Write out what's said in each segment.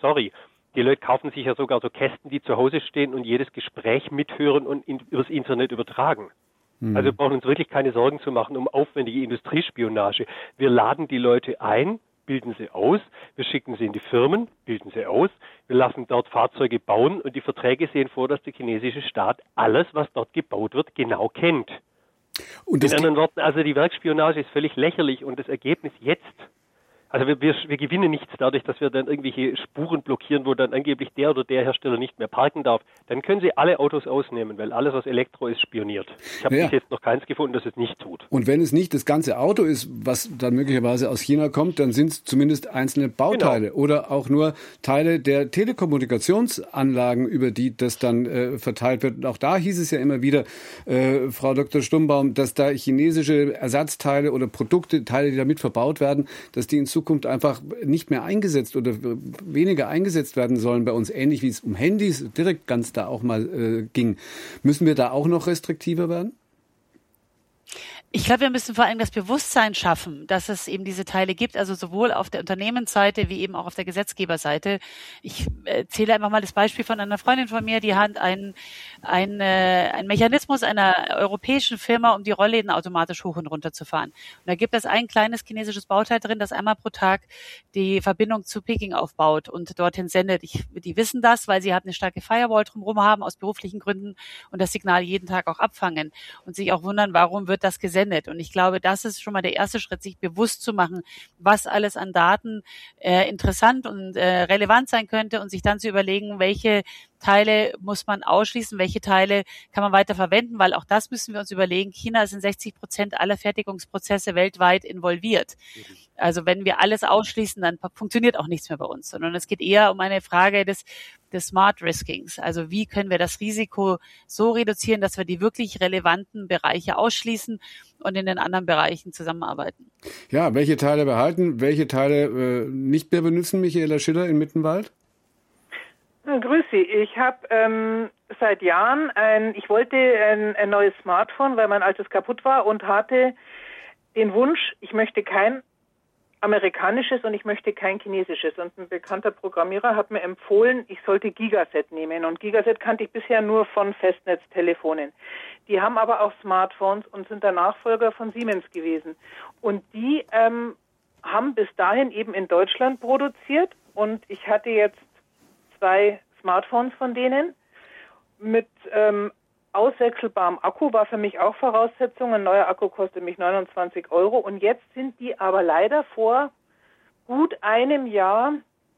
sorry. Die Leute kaufen sich ja sogar so Kästen, die zu Hause stehen und jedes Gespräch mithören und übers Internet übertragen. Also wir brauchen uns wirklich keine Sorgen zu machen um aufwendige Industriespionage. Wir laden die Leute ein, bilden sie aus, wir schicken sie in die Firmen, bilden sie aus, wir lassen dort Fahrzeuge bauen und die Verträge sehen vor, dass der chinesische Staat alles, was dort gebaut wird, genau kennt. Und in anderen Worten, also die Werkspionage ist völlig lächerlich und das Ergebnis jetzt, also wir gewinnen nichts dadurch, dass wir dann irgendwelche Spuren blockieren, wo dann angeblich der oder der Hersteller nicht mehr parken darf. Dann können sie alle Autos ausnehmen, weil alles, was Elektro ist, spioniert. Ich habe bis jetzt noch keins gefunden, das es nicht tut. Und wenn es nicht das ganze Auto ist, was dann möglicherweise aus China kommt, dann sind es zumindest einzelne Bauteile oder auch nur Teile der Telekommunikationsanlagen, über die das dann verteilt wird. Und auch da hieß es ja immer wieder, Frau Dr. Stumbaum, dass da chinesische Ersatzteile oder Produkte, Teile, die damit verbaut werden, dass die in Zukunft einfach nicht mehr eingesetzt oder weniger eingesetzt werden sollen bei uns, ähnlich wie es um Handys direkt ganz da auch mal ging. Müssen wir da auch noch restriktiver werden? Ich glaube, wir müssen vor allem das Bewusstsein schaffen, dass es eben diese Teile gibt, also sowohl auf der Unternehmensseite wie eben auch auf der Gesetzgeberseite. Ich zähle einfach mal das Beispiel von einer Freundin von mir, die hat einen Mechanismus einer europäischen Firma, um die Rollläden automatisch hoch und runter zu fahren. Und da gibt es ein kleines chinesisches Bauteil drin, das einmal pro Tag die Verbindung zu Peking aufbaut und dorthin sendet. Die wissen das, weil sie halt eine starke Firewall drumherum haben aus beruflichen Gründen und das Signal jeden Tag auch abfangen und sich auch wundern, warum wird das gesendet. Und ich glaube, das ist schon mal der erste Schritt, sich bewusst zu machen, was alles an Daten interessant und relevant sein könnte und sich dann zu überlegen, welche Teile muss man ausschließen, welche Teile kann man weiter verwenden, weil auch das müssen wir uns überlegen. China ist in 60% aller Fertigungsprozesse weltweit involviert. Also wenn wir alles ausschließen, dann funktioniert auch nichts mehr bei uns, sondern es geht eher um eine Frage des Smart Riskings. Also wie können wir das Risiko so reduzieren, dass wir die wirklich relevanten Bereiche ausschließen und in den anderen Bereichen zusammenarbeiten. Ja, welche Teile behalten, welche Teile nicht mehr benutzen, Michaela Schiller in Mittenwald? Grüß Sie. Ich habe seit Jahren ich wollte ein neues Smartphone, weil mein altes kaputt war und hatte den Wunsch, ich möchte kein amerikanisches und ich möchte kein chinesisches. Und ein bekannter Programmierer hat mir empfohlen, ich sollte Gigaset nehmen. Und Gigaset kannte ich bisher nur von Festnetztelefonen. Die haben aber auch Smartphones und sind der Nachfolger von Siemens gewesen. Und die haben bis dahin eben in Deutschland produziert. Und ich hatte jetzt 2 Smartphones von denen mit auswechselbarem Akku war für mich auch Voraussetzung. Ein neuer Akku kostet mich 29 €. Und jetzt sind die aber leider vor gut einem Jahr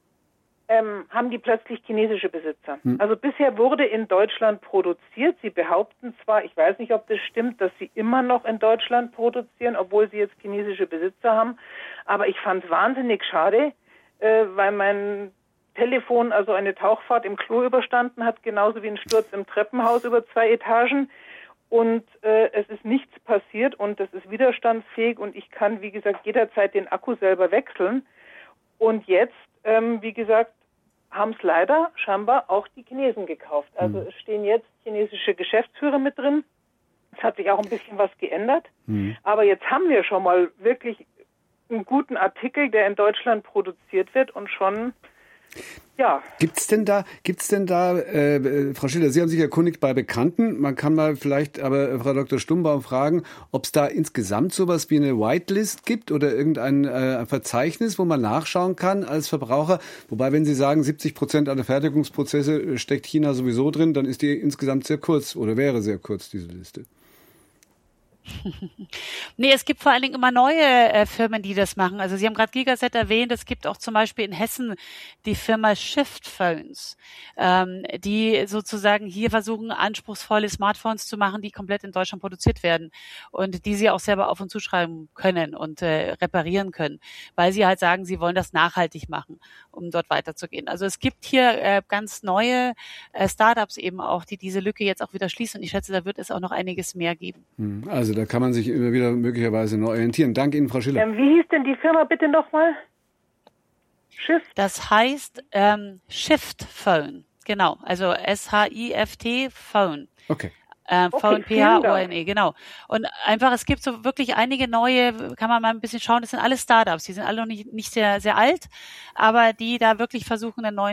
haben die plötzlich chinesische Besitzer. Also bisher wurde in Deutschland produziert. Sie behaupten zwar, ich weiß nicht, ob das stimmt, dass sie immer noch in Deutschland produzieren, obwohl sie jetzt chinesische Besitzer haben. Aber ich fand es wahnsinnig schade, weil mein Telefon also eine Tauchfahrt im Klo überstanden hat, genauso wie ein Sturz im Treppenhaus über 2 Etagen. Und es ist nichts passiert und das ist widerstandsfähig und ich kann, wie gesagt, jederzeit den Akku selber wechseln. Und jetzt, wie gesagt, haben es leider scheinbar auch die Chinesen gekauft. Also es stehen jetzt chinesische Geschäftsführer mit drin. Es hat sich auch ein bisschen was geändert. Aber jetzt haben wir schon mal wirklich einen guten Artikel, der in Deutschland produziert wird und schon... Ja. Gibt's denn da, Frau Schiller, Sie haben sich erkundigt bei Bekannten. Man kann mal vielleicht aber Frau Dr. Stumbaum fragen, ob es da insgesamt sowas wie eine Whitelist gibt oder irgendein Verzeichnis, wo man nachschauen kann als Verbraucher. Wobei, wenn Sie sagen, 70% aller Fertigungsprozesse steckt China sowieso drin, dann ist die insgesamt sehr kurz oder wäre sehr kurz, diese Liste. Nee, es gibt vor allen Dingen immer neue Firmen, die das machen. Also Sie haben gerade Gigaset erwähnt, es gibt auch zum Beispiel in Hessen die Firma Shift Phones, die sozusagen hier versuchen, anspruchsvolle Smartphones zu machen, die komplett in Deutschland produziert werden und die Sie auch selber auf und zuschreiben können und reparieren können, weil Sie halt sagen, Sie wollen das nachhaltig machen, um dort weiterzugehen. Also es gibt hier ganz neue Startups eben auch, die diese Lücke jetzt auch wieder schließen und ich schätze, da wird es auch noch einiges mehr geben. Also da kann man sich immer wieder möglicherweise neu orientieren. Danke Ihnen, Frau Schiller. Wie hieß denn die Firma bitte nochmal? Shift? Das heißt Shift Phone, genau. Also SHIFT Phone. Okay. Phone, P-H-O-N-E, genau. Und einfach, es gibt so wirklich einige neue, kann man mal ein bisschen schauen, das sind alle Startups, die sind alle noch nicht sehr, sehr alt, aber die da wirklich versuchen, einen neuen